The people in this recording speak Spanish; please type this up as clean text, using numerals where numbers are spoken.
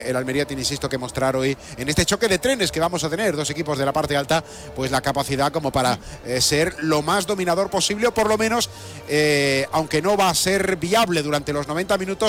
El Almería tiene, insisto, que mostrar hoy en este choque de trenes que vamos a tener, dos equipos de la parte alta, pues la capacidad como para ser lo más dominador posible, o por lo menos, aunque no va a ser viable durante los 90 minutos,